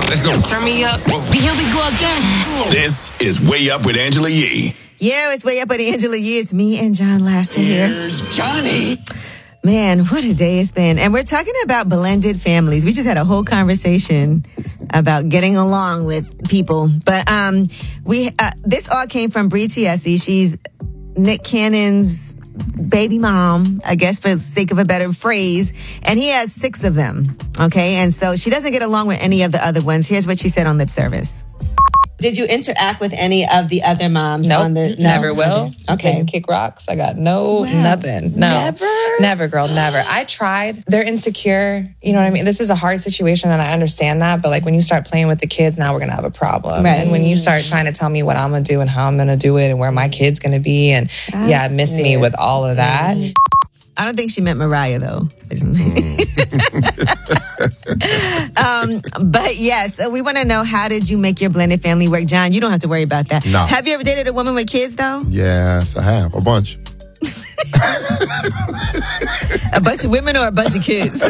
Let's go. Turn me up. Here we go again. This is Way Up with Angela Yee. Yeah, it's Way Up with Angela Yee. It's me and John Laster here. Here's Johnny. Man, what a day it's been. And we're talking about blended families. We just had a whole conversation about getting along with people. But this all came from Bree Tiesi. She's Nick Cannon's baby mom, I guess for the sake of a better phrase. And he has 6 of them. Okay. And so she doesn't get along with any of the other ones. Here's what she said on lip service. Did you interact with any of the other moms? Nope, never will. Okay. Didn't kick rocks. I got nothing. No. Never, girl, never. I tried. They're insecure. You know what I mean? This is a hard situation and I understand that. But like when you start playing with the kids, now we're going to have a problem. Right. And when you start trying to tell me what I'm going to do and how I'm going to do it and where my kid's going to be and miss me with all of that. I don't think she meant Mariah, though. But yes, we want to know, how did you make your blended family work? John, you don't have to worry about that. No. Have you ever dated a woman with kids, though? Yes, I have. A bunch. A bunch of women or a bunch of kids?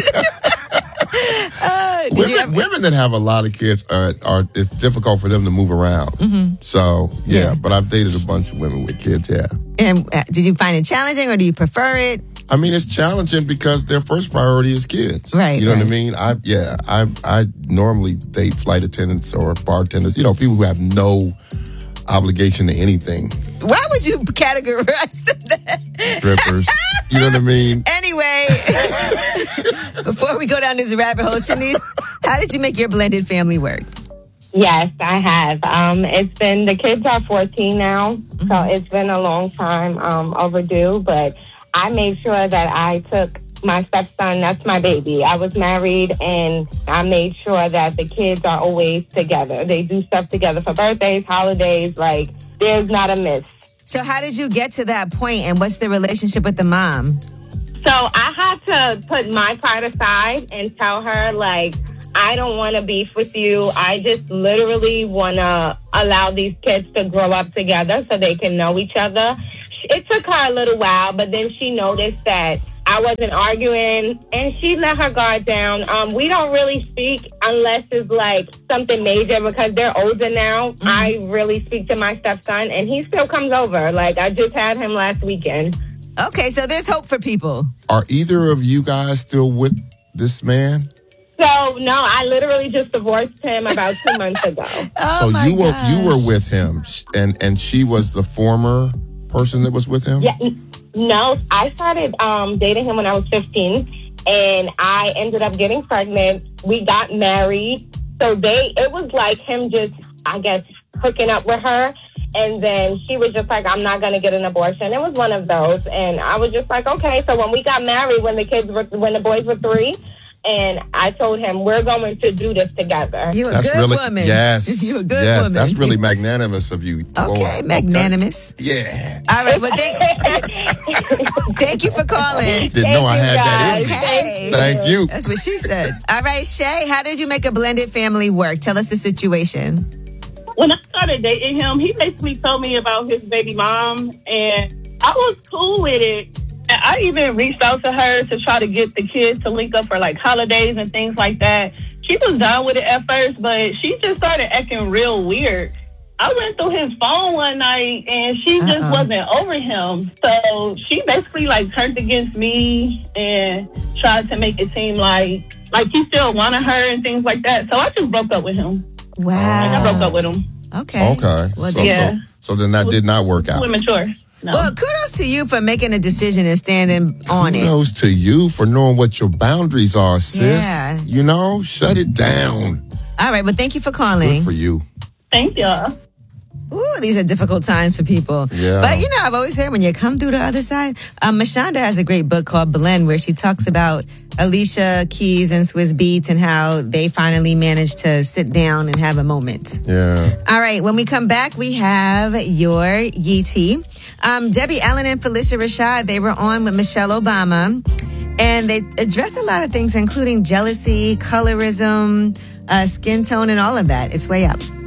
Women that have a lot of kids are it's difficult for them to move around. Mm-hmm. So, yeah, but I've dated a bunch of women with kids, yeah. And did you find it challenging or do you prefer it? I mean, it's challenging because their first priority is kids. Right. You know what I mean? I normally date flight attendants or bartenders, people who have no obligation to anything. Why would you categorize that? Strippers. You know what I mean? Anyway, before we go down this rabbit hole, Shanice, how did you make your blended family work? Yes, I have. The kids are 14 now, so it's been a long time overdue, but I made sure that I took my stepson, that's my baby. I was married and I made sure that the kids are always together. They do stuff together for birthdays, holidays, like there's not a miss. So how did you get to that point and what's the relationship with the mom? So I had to put my pride aside and tell her, like, I don't want to beef with you. I just literally want to allow these kids to grow up together so they can know each other. It took her a little while, but then she noticed that I wasn't arguing, and she let her guard down. We don't really speak unless it's like something major because they're older now. Mm-hmm. I really speak to my stepson, and he still comes over. Like, I just had him last weekend. Okay, so there's hope for people. Are either of you guys still with this man? So, no, I literally just divorced him about 2 months ago. So you were with him, and she was the former person that was with him? Yeah, no, I started dating him when I was 15, and I ended up getting pregnant. We got married. So it was like him just, I guess, hooking up with her. And then she was just like, I'm not going to get an abortion. It was one of those. And I was just like, okay. So when we got married, when the boys were 3, and I told him, we're going to do this together. You're a good woman. Yes. You're a good woman. That's really magnanimous of you. Okay, magnanimous. Okay. Yeah. All right, well, thank you for calling. Didn't know I had that in me. Okay. Thank you. That's what she said. All right, Shay, how did you make a blended family work? Tell us the situation. When I started dating him, he basically told me about his baby mom, and I was cool with it. I even reached out to her to try to get the kids to link up for like holidays and things like that. She was down with it at first, but she just started acting real weird. I went through his phone one night and she just wasn't over him. So she basically like turned against me and tried to make it seem like he still wanted her and things like that. So I just broke up with him. Wow. I broke up with him. Okay. Well, so then that did not work out. Immature. No. Well, kudos to you for making a decision and standing on it. Kudos to you for knowing what your boundaries are, sis. Yeah. Shut it down. All right, well, thank you for calling. Good for you. Thank y'all. Ooh, these are difficult times for people. Yeah. But, I've always said when you come through the other side, Mashonda has a great book called Blend where she talks about Alicia Keys and Swizz Beatz and how they finally managed to sit down and have a moment. Yeah. All right, when we come back, we have your Yee tea. Debbie Allen and Felicia Rashad, they were on with Michelle Obama, and they addressed a lot of things, including jealousy, colorism, skin tone, and all of that. It's Way Up.